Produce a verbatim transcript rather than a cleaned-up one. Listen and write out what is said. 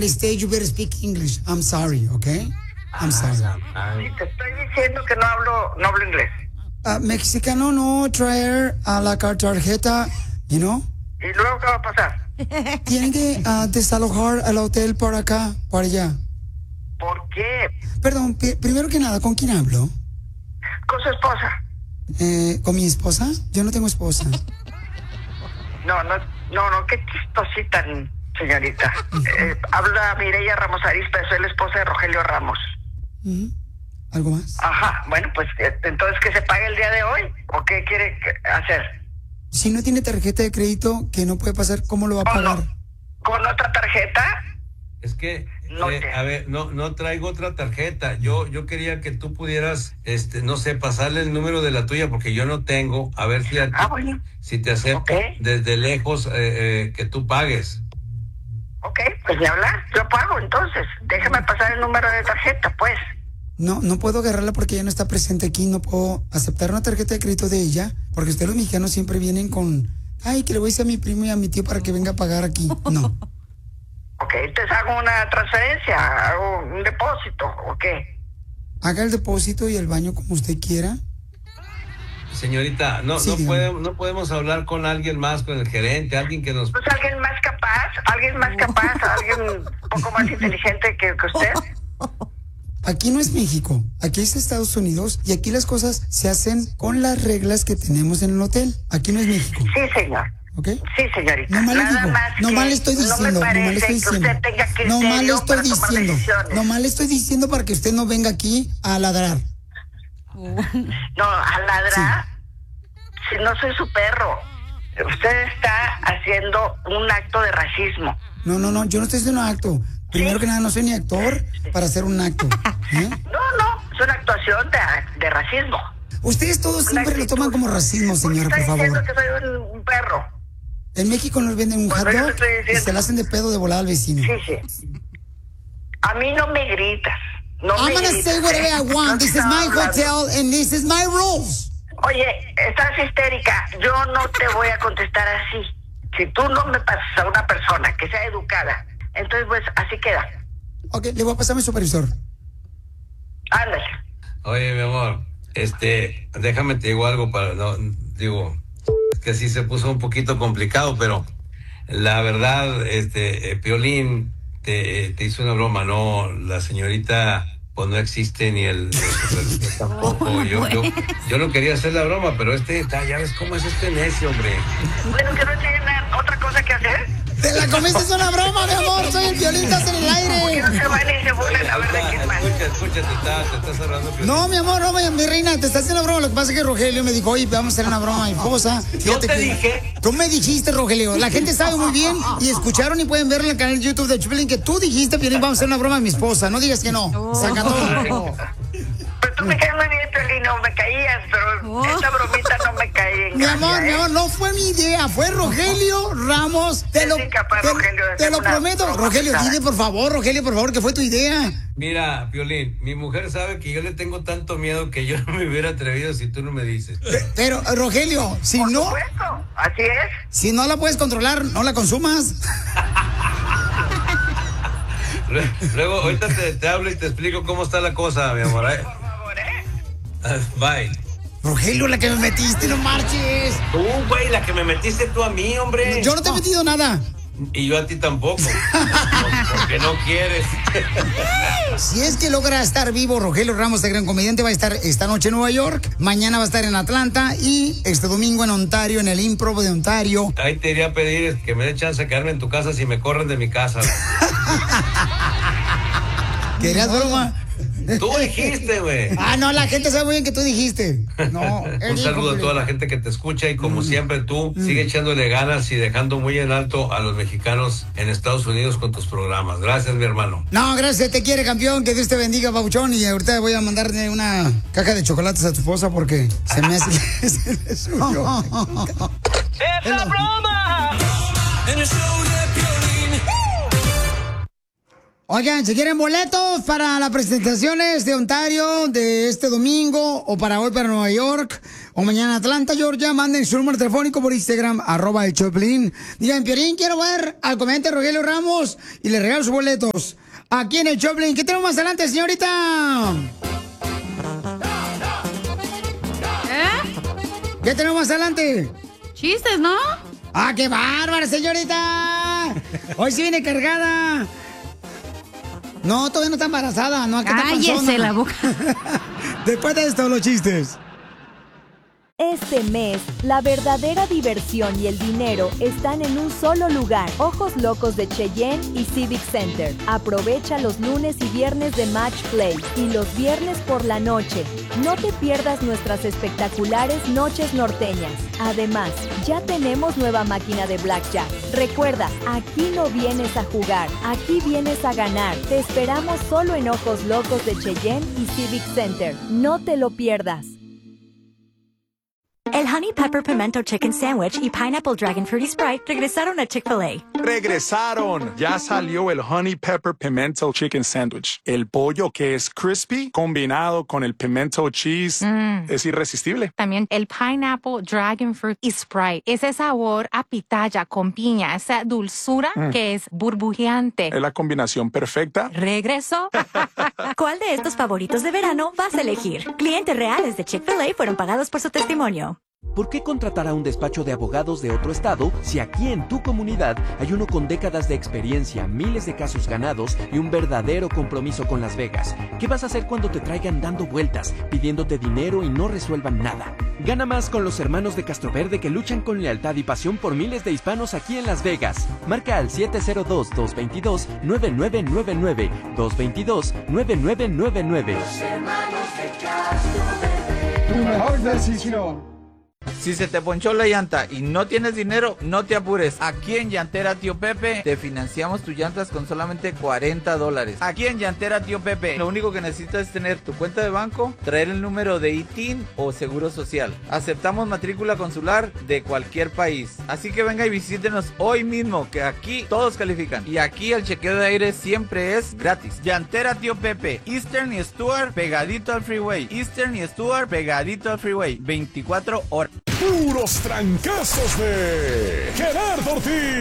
United States, you better speak English. I'm sorry, okay? I'm sorry. Sí, te estoy diciendo que no hablo, no hablo inglés. Uh, mexicano no traer a la tarjeta, you know? ¿Y luego qué va a pasar? Tienen que uh, desalojar al hotel por acá, por allá. ¿Por qué? Perdón, p- primero que nada, ¿con quién hablo? Con su esposa. Eh, ¿Con mi esposa? Yo no tengo esposa. No, no, no, no, qué chistosita, señorita. Eh, habla Mireya Ramos Arispe, soy la esposa de Rogelio Ramos. Uh-huh. ¿Algo más? Ajá, bueno, pues eh, entonces que se pague el día de hoy, ¿o qué quiere que- hacer? Si no tiene tarjeta de crédito, que no puede pasar, ¿cómo lo va a ¿Con, pagar? no, ¿Con otra tarjeta? Es que, No eh, te- a ver, no, no traigo otra tarjeta. Yo, yo quería que tú pudieras, este, no sé, pasarle el número de la tuya porque yo no tengo. A ver si, a ti- Ah, bueno. si te acepto Ok. desde lejos eh, eh, que tú pagues. Ok, pues ya habla, yo pago entonces. Déjame pasar el número de tarjeta, pues. No, no puedo agarrarla porque ella no está presente aquí. No puedo aceptar una tarjeta de crédito de ella porque ustedes los mexicanos siempre vienen con, ay, que le voy a decir a mi primo y a mi tío para que venga a pagar aquí. No. Ok, entonces hago una transferencia, hago un depósito, ¿o qué? Haga el depósito y el baño como usted quiera. Señorita, no, Sí, no, dígame. puede, no podemos hablar con alguien más, con el gerente, alguien que nos... Pues alguien más capaz, alguien más capaz, alguien un poco más inteligente que, que usted. Aquí no es México, aquí es Estados Unidos y aquí las cosas se hacen con las reglas que tenemos en el hotel. Aquí no es México, Sí, señor. ¿ok? Sí, señorita. No mal le Nada digo, más no que mal le estoy no me diciendo, no mal le parece estoy que diciendo. usted tenga No mal le criterio estoy para tomar diciendo, decisiones. no mal le estoy diciendo para que usted no venga aquí a ladrar. No, a ladrar, si no soy su perro. Usted está haciendo un acto de racismo. No, no, no, yo no estoy haciendo un acto. Primero que nada, no soy ni actor para hacer un acto. ¿eh? No, no, es una actuación de, de racismo. Ustedes todos siempre lo toman como racismo, señora, Usted por está diciendo favor. que soy un, un perro. En México nos venden un hot Bueno, yo dog te estoy y diciendo. se la hacen de pedo de volada al vecino. Sí, sí. A mí no me gritas. No I'm me gonna gritas, say whatever ¿eh? I want. No This is estaba my hablando. hotel and this is my rules. Oye, estás histérica. Yo no te voy a contestar así. Si tú no me pasas a una persona que sea educada, entonces pues así queda. Ok, le voy a pasar a mi supervisor. Ándale. Oye, mi amor, este, déjame te digo algo para, no, digo, es que sí se puso un poquito complicado, pero la verdad, este, eh, Piolín te, eh, te hizo una broma, no, la señorita, pues no existe ni el, el supervisor tampoco, yo, yo, yo no quería hacer la broma, pero este, ya ves cómo es este necio, hombre. Bueno, que no tiene nada- otra cosa que hacer. ¡Te la comiste! ¡Es una broma, mi amor! ¡Soy el Piolín, estás en el ¿Por qué no aire! se van y se burlan a ver de quién más? Escucha, escucha, te está, te estás hablando, Piolín. No, mi amor, no, mi, mi reina, te estás haciendo una broma. Lo que pasa es que Rogelio me dijo, oye, vamos a hacer una broma a mi esposa. Fíjate te que- dije. Tú me dijiste, Rogelio. La gente sabe muy bien y escucharon y pueden ver en el canal de YouTube de Chupelín que tú dijiste, Piolín, vamos a hacer una broma a mi esposa. No digas que no. Saca todo. Pero tú me caes muy bien, Piolín, no me caías, pero esta bromita no me caí en Mi gracia, amor, mi ¿eh? amor, no fue mi idea, fue Rogelio Ramos. Te lo, Es incapaz, te, Rogelio, de te hacer lo una prometo. broma Rogelio, pesada. dile por favor, Rogelio, por favor, que fue tu idea. Mira, Piolín, mi mujer sabe que yo le tengo tanto miedo que yo no me hubiera atrevido si tú no me dices. Pero, Rogelio, si Por no, supuesto, así es. si no la puedes controlar, no la consumas. Luego, ahorita te, te hablo y te explico cómo está la cosa, mi amor. ¿eh? Por favor, ¿eh? Bye. Rogelio, la que me metiste, no marches. Tú, güey, la que me metiste tú a mí, hombre. Yo no te he metido nada. Y yo a ti tampoco. Porque no quieres. Si es que logra estar vivo, Rogelio Ramos, el gran comediante, va a estar esta noche en Nueva York, mañana va a estar en Atlanta y este domingo en Ontario, en el Improv de Ontario. Ahí te iría a pedir que me dé chance de quedarme en tu casa si me corren de mi casa. ¿Querías broma? Tú dijiste, güey. Ah, no, la gente sabe muy bien que tú dijiste. No, él Un dijo, saludo a Piolín. toda la gente que te escucha y como siempre tú sigue echándole ganas y dejando muy en alto a los mexicanos en Estados Unidos con tus programas. Gracias, mi hermano. No, gracias, te quiere, campeón, que Dios te bendiga, Pabuchón, y ahorita voy a mandarle una caja de chocolates a tu esposa porque se me hace que es el suyo. ¡Es la broma! En el show de Piolín. Oigan, si quieren boletos para las presentaciones de Ontario de este domingo o para hoy para Nueva York o mañana Atlanta, Georgia, manden su número telefónico por Instagram, arroba el Choplin. Digan, Piolín, quiero ver al comediante Rogelio Ramos y le regalo sus boletos. Aquí en el Choplin. ¿Qué tenemos más adelante, señorita? ¿Eh? ¿Qué tenemos más adelante? Chistes, ¿no? ¡Ah, qué bárbara, señorita! Hoy sí viene cargada. No, todavía no está embarazada. No, acá cállese la boca. Después de esto, los chistes. Este mes, la verdadera diversión y el dinero están en un solo lugar. Ojos Locos de Cheyenne y Civic Center. Aprovecha los lunes y viernes de Match Play y los viernes por la noche. No te pierdas nuestras espectaculares noches norteñas. Además, ya tenemos nueva máquina de Blackjack. Recuerda, aquí no vienes a jugar, aquí vienes a ganar. Te esperamos solo en Ojos Locos de Cheyenne y Civic Center. No te lo pierdas. El Honey Pepper Pimento Chicken Sandwich y Pineapple Dragon Fruity Sprite regresaron a Chick-fil-A. ¡Regresaron! Ya salió el Honey Pepper Pimento Chicken Sandwich. El pollo que es crispy combinado con el pimento cheese mm. es irresistible. También el Pineapple Dragon Fruit y Sprite. Ese sabor a pitaya con piña, esa dulzura mm. que es burbujeante. Es la combinación perfecta. ¿Regresó? ¿Cuál de estos favoritos de verano vas a elegir? Clientes reales de Chick-fil-A fueron pagados por su testimonio. ¿Por qué contratar a un despacho de abogados de otro estado si aquí en tu comunidad hay uno con décadas de experiencia, miles de casos ganados y un verdadero compromiso con Las Vegas? ¿Qué vas a hacer cuando te traigan dando vueltas, pidiéndote dinero y no resuelvan nada? Gana más con los hermanos de Castroverde que luchan con lealtad y pasión por miles de hispanos aquí en Las Vegas. Marca al siete cero dos, dos dos dos, nueve nueve nueve nueve, dos dos dos, nueve nueve nueve nueve. Los hermanos de Castroverde. Tu mejor decisión. Si se te ponchó la llanta y no tienes dinero, no te apures. Aquí en Llantera Tío Pepe te financiamos tus llantas con solamente cuarenta dólares. Aquí en Llantera Tío Pepe, lo único que necesitas es tener tu cuenta de banco, traer el número de I T I N o Seguro Social. Aceptamos matrícula consular de cualquier país. Así que venga y visítenos hoy mismo, que aquí todos califican. Y aquí el chequeo de aire siempre es gratis. Llantera Tío Pepe, Eastern y Stuart pegadito al freeway. Eastern y Stuart pegadito al freeway. veinticuatro horas. Puros trancazos de Gerardo Ortiz.